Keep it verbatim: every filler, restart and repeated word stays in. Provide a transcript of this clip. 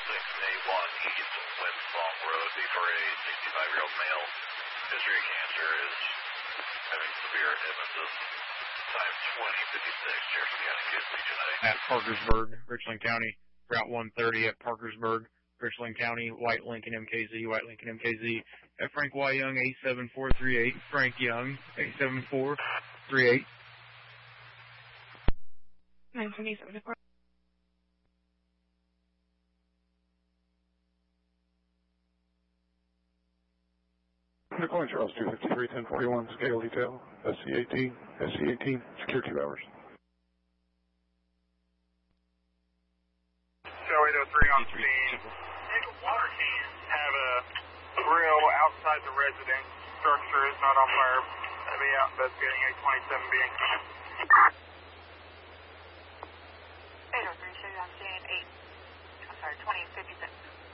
six eight one East Windfall Road before a sixty-five-year-old male. History of cancer is having severe emesis. Time twenty fifty-six, Jefferson County Kids tonight. At Parkersburg, Richland County, Route one thirty at Parkersburg, Richland County, White Lincoln M K Z, White Lincoln M K Z. At Frank Y. Young, eight seven four three eight. Frank Young, eight seven four three eight. nine twenty-seven. You're calling Charles two fifty-three, ten forty-one, scale detail, S C eighteen, S C eighteen, secure two hours. Show eight oh three on scene. Water can. Have a grill outside the residence. Structure is not on fire. I'll be out investigating eight twenty-seven being.